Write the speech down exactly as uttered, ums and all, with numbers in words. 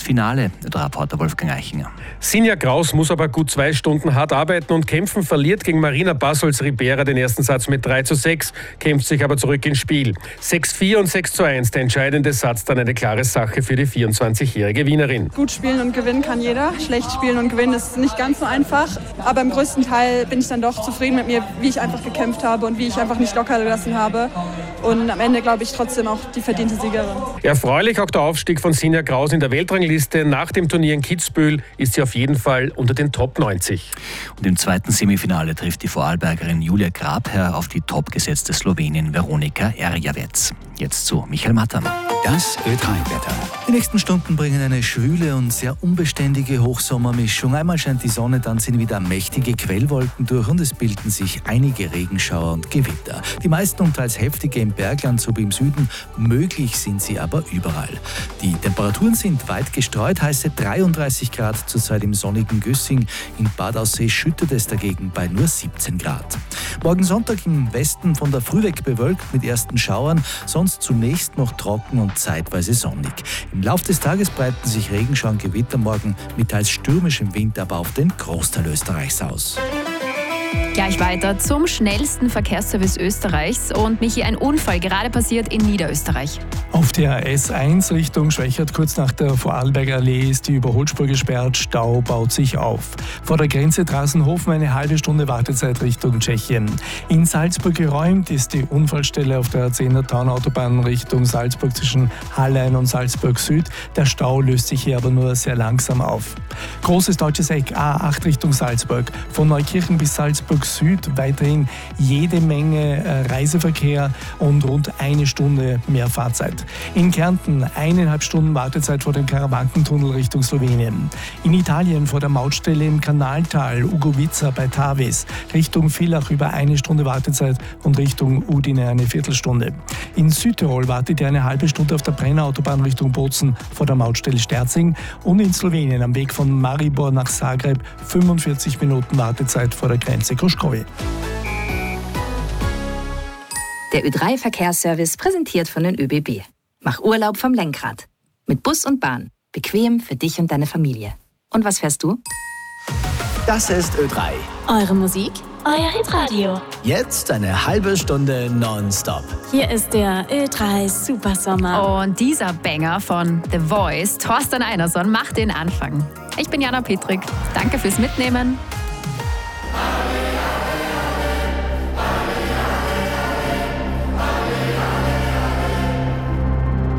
Finale. Der Reporter Wolfgang Eichinger. Sinja Kraus muss aber gut zwei Stunden hart arbeiten und kämpfen, verliert gegen Marina Bassols Ribera den ersten Satz mit drei zu sechs, kämpft sich aber zurück ins Spiel. sechs zu vier und sechs zu eins, der entscheidende Satz, dann eine klare Sache für die vierundzwanzigjährige Wienerin. Gut spielen und gewinnen kann jeder, schlecht spielen und gewinnen ist nicht ganz so einfach, aber im größten Teil bin ich dann doch zufrieden mit mir, wie ich einfach gekämpft habe und wie ich einfach nicht locker gelassen habe und am Ende glaube ich trotzdem auch die verdiente Siegerin. Erfreulich auch der Aufstieg von Sinja Kraus in der Weltrangliste. Nach dem Turnier in Kitzbühel ist sie auf jeden Fall unter den Top neunzig. Und im zweiten Semifinale trifft die Vorarlbergerin Julia Grabherr auf die topgesetzte Slowenin Veronika Erjavec. Jetzt zu Michael Mattern. Das Ö drei Wetter. Die nächsten Stunden bringen eine schwüle und sehr unbeständige Hochsommermischung. Einmal scheint die Sonne, dann ziehen wieder mächtige Quellwolken durch und es bilden sich einige Regenschauer und Gewitter. Die meisten und teils heftige im Bergland sowie im Süden, möglich sind sie aber überall. Die Temperaturen sind weit gestreut, heiße dreiunddreißig Grad zurzeit im sonnigen Güssing. In Bad Aussee schüttet es dagegen bei nur siebzehn Grad. Morgen Sonntag im Westen von der Früh weg bewölkt mit ersten Schauern, sonst zunächst noch trocken und zeitweise sonnig. Im Laufe des Tages breiten sich Regenschauer und Gewitter morgen mit teils stürmischem Wind aber auf den Großteil Österreichs aus. Gleich weiter zum schnellsten Verkehrsservice Österreichs. Und Michi, ein Unfall gerade passiert in Niederösterreich. Auf der S eins Richtung Schwächert, kurz nach der Vorarlberger Allee, ist die Überholspur gesperrt. Stau baut sich auf. Vor der Grenze Drassenhofen eine halbe Stunde Wartezeit Richtung Tschechien. In Salzburg geräumt ist die Unfallstelle auf der zehner Taunautobahn Richtung Salzburg zwischen Hallein und Salzburg Süd. Der Stau löst sich hier aber nur sehr langsam auf. Großes deutsches Eck A acht Richtung Salzburg. Von Neukirchen bis Salzburg Süd weiterhin jede Menge Reiseverkehr und rund eine Stunde mehr Fahrzeit. In Kärnten eineinhalb Stunden Wartezeit vor dem Karawankentunnel Richtung Slowenien. In Italien vor der Mautstelle im Kanaltal Ugovica bei Tavis Richtung Villach über eine Stunde Wartezeit und Richtung Udine eine Viertelstunde. In Südtirol wartet ihr eine halbe Stunde auf der Brennerautobahn Richtung Bozen vor der Mautstelle Sterzing und in Slowenien am Weg von Maribor nach Zagreb fünfundvierzig Minuten Wartezeit vor der Grenze Kruškovi. Der Ö drei Verkehrsservice präsentiert von den ÖBB. Mach Urlaub vom Lenkrad. Mit Bus und Bahn. Bequem für dich und deine Familie. Und was fährst du? Das ist Ö drei. Eure Musik, euer Hitradio. Jetzt eine halbe Stunde nonstop. Hier ist der Ö drei Supersommer. Und dieser Banger von The Voice, Thorsten Einerson, macht den Anfang. Ich bin Jana Petrik. Danke fürs Mitnehmen.